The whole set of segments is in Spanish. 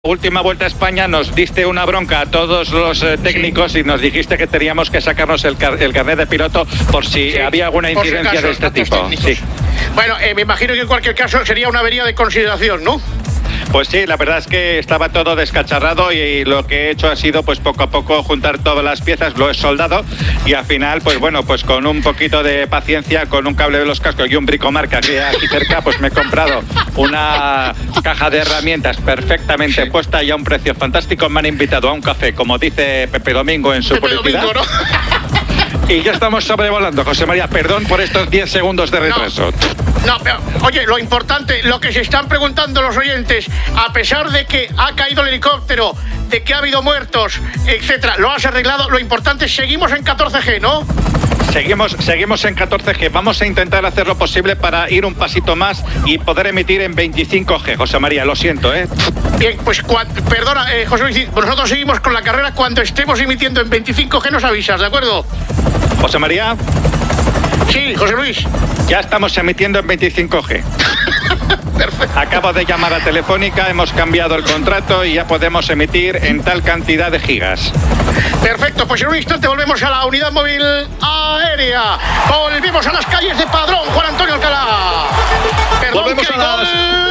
Última Vuelta a España nos diste una bronca a todos los técnicos y nos dijiste que teníamos que sacarnos el carnet de piloto por si había alguna incidencia de este tipo. Sí. Bueno, me imagino que en cualquier caso sería una avería de consideración, ¿no? Pues sí, la verdad es que estaba todo descacharrado y lo que he hecho ha sido pues poco a poco juntar todas las piezas, lo he soldado y al final pues bueno, pues con un poquito de paciencia, con un cable de los cascos y un bricomarca que hay aquí cerca, pues me he comprado una caja de herramientas perfectamente puesta y a un precio fantástico. Me han invitado a un café, como dice Pepe Domingo en su publicidad. Domingo, ¿no? Y ya estamos sobrevolando, José María, perdón por estos 10 segundos de retraso. No, pero, oye, lo importante, lo que se están preguntando los oyentes, a pesar de que ha caído el helicóptero, de que ha habido muertos, etcétera, lo has arreglado, lo importante es seguimos en 14G, ¿no? Seguimos en 14G. Vamos a intentar hacer lo posible para ir un pasito más y poder emitir en 25G. José María, lo siento, ¿eh? Bien, pues perdona, José Luis, nosotros seguimos con la carrera. Cuando estemos emitiendo en 25G nos avisas, ¿de acuerdo? José María. Sí, José Luis. Ya estamos emitiendo en 25G. Perfecto. Acabo de llamar a Telefónica, hemos cambiado el contrato y ya podemos emitir en tal cantidad de gigas. Perfecto, pues en un instante volvemos a la unidad móvil aérea. Volvemos a las calles de Padrón, Juan Antonio Alcalá. Perdón, volvemos a las...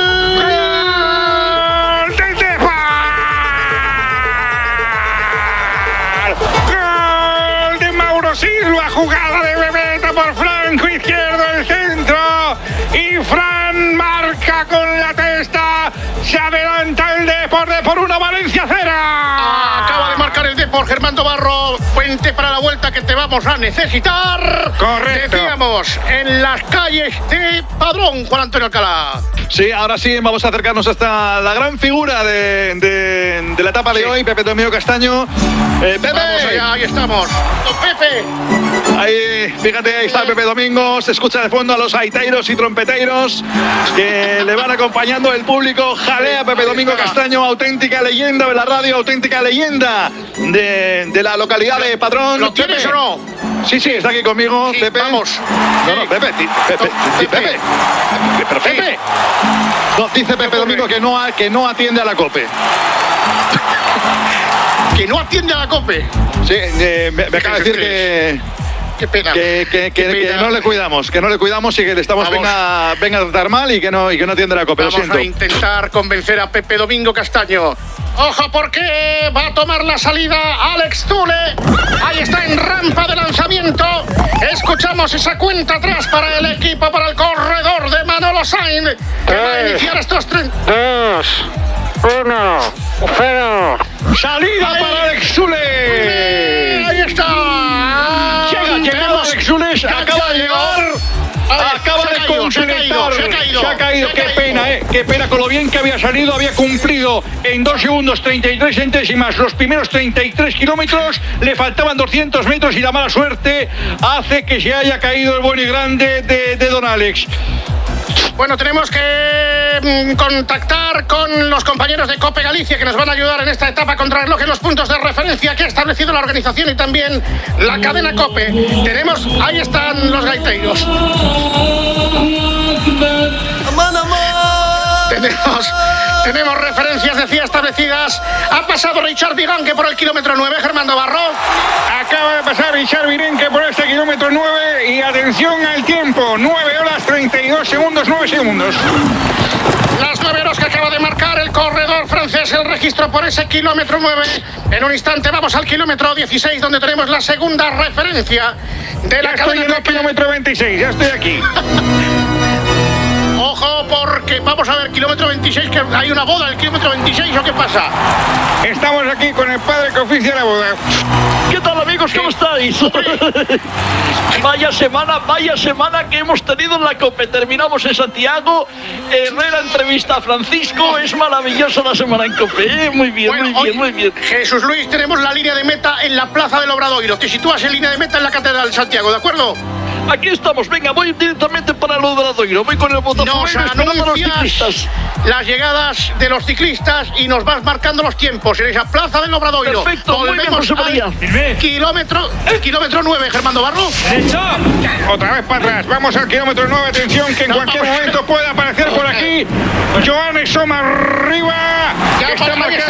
¡Gol de Mauro Silva! Jugada de Bebeta por flanco izquierdo del centro. Y Fran marca con la testa. Se adelanta el Deporte por 1, Valencia 0. Acaba de marcar el Depor, Germán Barro. Puente para la vuelta que te vamos a necesitar. Correcto. Decíamos, en las calles de Padrón, Juan Antonio Alcalá. Sí, ahora sí, vamos a acercarnos hasta la gran figura de la etapa de hoy, Pepe Domingo Castaño. Pepe. Vamos allá, ahí estamos. Don Pepe. Ahí, fíjate, ahí está Pepe Domingo. Se escucha de fondo a los gaiteiros y trompeteiros que le van acompañando. El público jalea a Pepe Domingo Castaño, auténtica leyenda de la radio, auténtica leyenda de la localidad de Padrón. ¿Lo tienes o no? Sí, está aquí conmigo, Sí, Pepe. vamos. No, Pepe. Pero Pepe. No, dice Pepe Domingo que no atiende a la COPE. Que no atiende a la COPE. Sí, me acaba de decir que... Qué pena. Que no le cuidamos y que le estamos venga a tratar mal y que no atiende la COPE. Vamos a intentar convencer a Pepe Domingo Castaño. Ojo, porque va a tomar la salida Alex Zule. Ahí está en rampa de lanzamiento. Escuchamos esa cuenta atrás para el equipo, para el corredor de Manolo Sainz, que va a iniciar estos 3, 2, 1, 0. ¡Salida para Alex Zule! Ahí está. Llega Alex Zule, acaba de llegar. Acaba de completar. Se ha caído. Qué pena, con lo bien que había salido, había cumplido en 2 segundos 33 centésimas los primeros 33 kilómetros, le faltaban 200 metros y la mala suerte hace que se haya caído el bueno y grande de don Alex. Bueno, tenemos que contactar con los compañeros de COPE Galicia que nos van a ayudar en esta etapa contrarreloj en los puntos de referencia que ha establecido la organización y también la cadena COPE. Ahí están los gaiteiros. Tenemos referencias, decía, establecidas. Ha pasado Richard Virenque por el kilómetro 9, Germán Navarro. Acaba de pasar Richard Virenque por este kilómetro 9 y atención al tiempo, 9 horas 32 segundos, 9 segundos. Las 9 horas que acaba de marcar el corredor francés, el registro por ese kilómetro 9. En un instante vamos al kilómetro 16, donde tenemos la segunda referencia de la cadena. Estoy en el kilómetro 26, ya estoy aquí. Ojo, porque vamos a ver, kilómetro 26, que hay una boda, el kilómetro 26, ¿o qué pasa? Estamos aquí con el padre que oficia la boda. ¿Qué tal, amigos? ¿Cómo estáis? Vaya semana que hemos tenido en la COPE. Terminamos en Santiago. Herrera entrevista a Francisco. Es maravillosa la semana en COPE. Muy bien, Bueno, muy bien. Jesús Luis, tenemos la línea de meta en la Plaza del Obradoiro. Te sitúas en línea de meta en la Catedral de Santiago, ¿de acuerdo? Aquí estamos, venga, voy directamente para el Obradoiro. Voy con el Botafogo Nos esperando a los anuncias ciclistas. las llegadas de los ciclistas y nos vas marcando los tiempos en esa plaza del Obradoiro. Perfecto, muy bien, Volvemos José María. al kilómetro 9, Germando Barro. Otra vez para atrás. Vamos al kilómetro 9. Atención, que en cualquier momento puede aparecer por aquí Joan Soma arriba. Ya Está para marcando